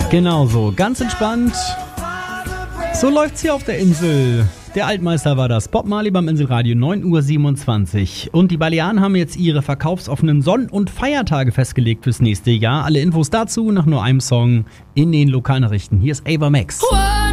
Genau so, ganz entspannt. So läuft's hier auf der Insel. Der Altmeister war das. Bob Marley beim Inselradio, 9:27 Uhr. Und die Balearen haben jetzt ihre verkaufsoffenen Sonn- und Feiertage festgelegt fürs nächste Jahr. Alle Infos dazu nach nur einem Song in den Lokalnachrichten. Hier ist Ava Max.